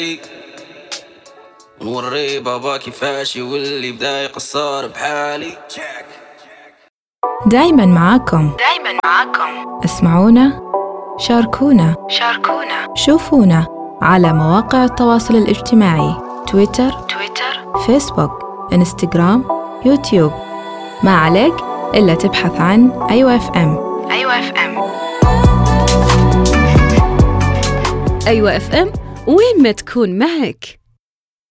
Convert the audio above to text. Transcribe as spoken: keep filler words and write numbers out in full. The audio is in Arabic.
نوري بابا كيفاش يولي بدا يقصر بحالي. دايما معاكم دايما معاكم اسمعونا، شاركونا شاركونا شوفونا على مواقع التواصل الاجتماعي تويتر تويتر فيسبوك انستغرام يوتيوب. ما عليك إلا تبحث عن أيوة اف ام. أيوة اف ام أيوة اف ام وين ما تكون معك.